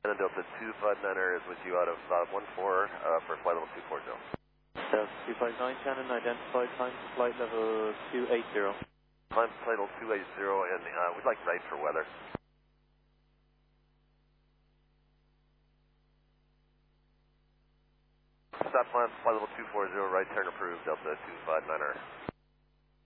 And Delta 259er is with you out of 14 for flight level 240. Delta 259 Shannon, identified time to flight level 280. Climb to flight level 280 and we'd like right for weather. Stop climb, flight level 240, right turn approved, Delta 259er.